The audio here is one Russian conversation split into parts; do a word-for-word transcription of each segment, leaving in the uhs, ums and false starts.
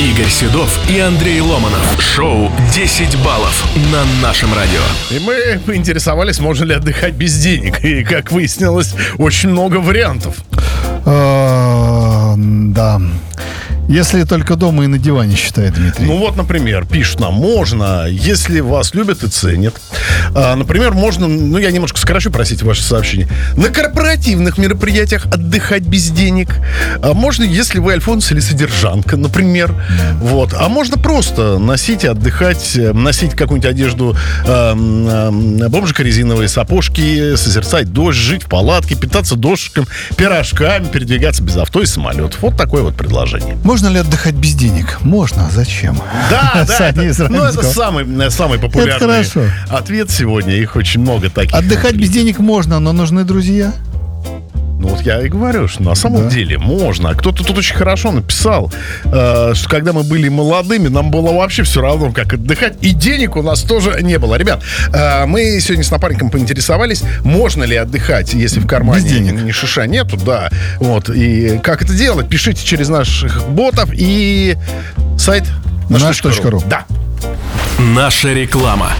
Игорь Седов и Андрей Ломанов. Шоу «десять баллов» на нашем радио. И мы поинтересовались, можно ли отдыхать без денег. И, как выяснилось, очень много вариантов. Да. Если только дома и на диване, считает Дмитрий. Ну вот, например, пишут нам, можно, если вас любят и ценят. А, например, можно, ну я немножко сокращу, простите, ваше сообщение. На корпоративных мероприятиях отдыхать без денег. А можно, если вы альфонс или содержанка, например. Mm. Вот. А можно просто носить и отдыхать, носить какую-нибудь одежду, э, э, бомжика, резиновые сапожки, созерцать дождь, жить в палатке, питаться дождиком, пирожками, передвигаться без авто и самолетов. Вот такое вот предложение. Можно ли отдыхать без денег? Можно. Зачем? Да, да, это, ну, это самый, самый популярный это ответ сегодня. Их очень много таких. Отдыхать без денег можно, но нужны друзья. Ну вот я и говорю, что на самом да. деле можно. Кто-то тут очень хорошо написал, э, что когда мы были молодыми, нам было вообще все равно, как отдыхать. И денег у нас тоже не было. Ребят, э, мы сегодня с напарником поинтересовались, можно ли отдыхать, если в кармане ни шиша нету. Да. Вот. И как это делать? Пишите через наших ботов и сайт наш точка ру. Да. Наша реклама.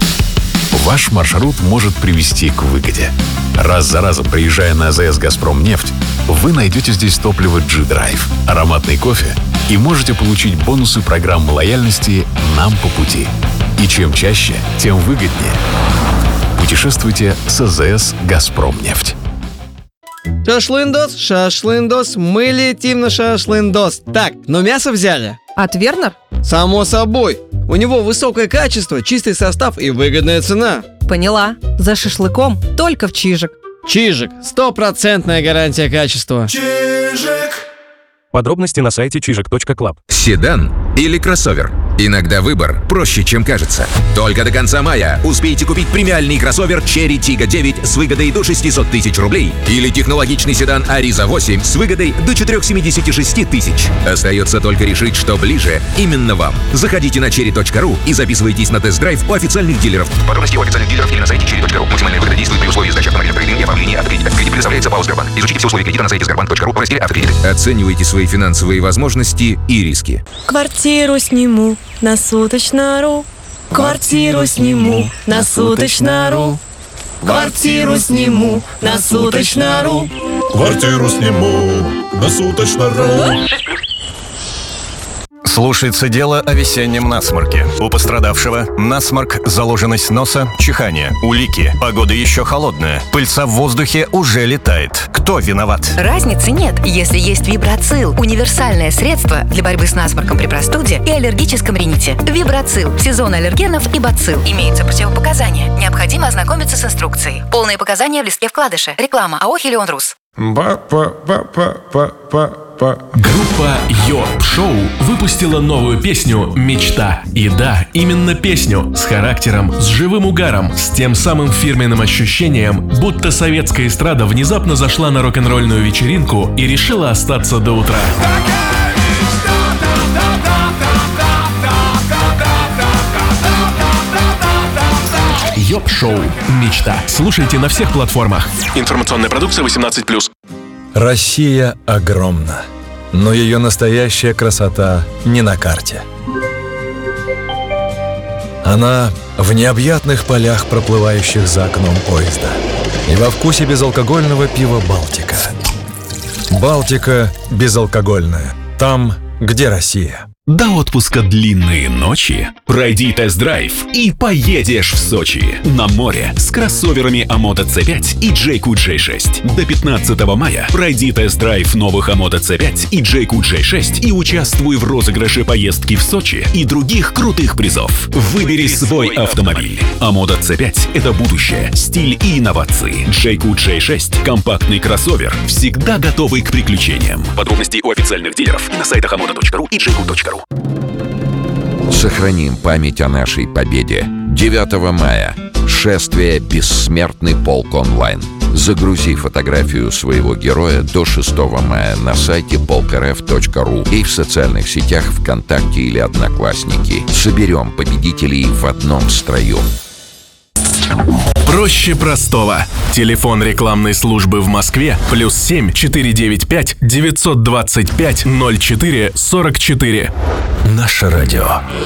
Ваш маршрут может привести к выгоде. Раз за разом, приезжая на АЗС «Газпромнефть», вы найдете здесь топливо G-Drive, ароматный кофе и можете получить бонусы программы лояльности «Нам по пути». И чем чаще, тем выгоднее. Путешествуйте с АЗС «Газпромнефть». Шашлындос, шашлындос, мы летим на шашлындос. Так, но мясо взяли? От Вернер? Само собой. У него высокое качество, чистый состав и выгодная цена. Поняла. За шашлыком только в Чижик. Чижик. Стопроцентная гарантия качества. Чижик. Подробности на сайте чижик точка клаб. Седан или кроссовер? Иногда выбор проще, чем кажется. Только до конца мая успейте купить премиальный кроссовер Cherry Tiggo девять с выгодой до шестьсот тысяч рублей или технологичный седан Ariza восемь с выгодой до четыреста семьдесят шесть тысяч. Остается только решить, что ближе именно вам. Заходите на черри точка ру и записывайтесь на тест-драйв у официальных дилеров. Подробности у официальных дилеров или на сайте черри точка ру. Максимальная выгода действует при условии сдачи автомобиля в трейдинг и оформлении автокредита. Кредит предоставляется ПАО «Сбербанк». Изучите все условия кредита на сайте сбербанк точка ру в разделе «Автокредиты». Оценивайте свои финансовые возможности и риски. Квартиру сниму на Суточно.ру. Квартиру сниму на Суточно.ру. Квартиру сниму на Суточно.ру. Квартиру сниму на Суточно.ру. Слушается дело о весеннем насморке. У пострадавшего насморк, заложенность носа, чихание, улики. Погода еще холодная. Пыльца в воздухе уже летает. Кто виноват? Разницы нет, если есть Вибрацил. Универсальное средство для борьбы с насморком при простуде и аллергическом рините. Вибрацил. Сезон аллергенов и бацилл. Имеются противопоказания. Необходимо ознакомиться с инструкцией. Полные показания в листке вкладыша. Реклама АО «Хелион Рус». Группа Йоп Шоу выпустила новую песню «Мечта». И да, именно песню с характером, с живым угаром, с тем самым фирменным ощущением, будто советская эстрада внезапно зашла на рок-н-ролльную вечеринку и решила остаться до утра. Йоп Шоу «Мечта». Слушайте на всех платформах. Информационная продукция восемнадцать плюс. Россия огромна, но ее настоящая красота не на карте. Она в необъятных полях, проплывающих за окном поезда, и во вкусе безалкогольного пива «Балтика». «Балтика» безалкогольная. Там, где Россия. До отпуска длинные ночи. Пройди тест-драйв и поедешь в Сочи. На море с кроссоверами Амото си пять и Джейку джей шесть. До пятнадцатого мая пройди тест-драйв новых Амото си пять и Джейку джей шесть и участвуй в розыгрыше поездки в Сочи и других крутых призов. Выбери свой автомобиль. Амото си пять – это будущее, стиль и инновации. Джейку джей шесть – компактный кроссовер, всегда готовый к приключениям. Подробности у официальных дилеров и на сайтах амото точка ру и джейку точка ру. Сохраним память о нашей победе. девятого мая. Шествие «Бессмертный полк онлайн». Загрузи фотографию своего героя до шестого мая на сайте полк эр эф точка ру и в социальных сетях ВКонтакте или Одноклассники. Соберем победителей в одном строю. Проще простого. Телефон рекламной службы в Москве плюс семь четыре девять пять девятьсот двадцать пять ноль четыре сорок четыре. Наше радио.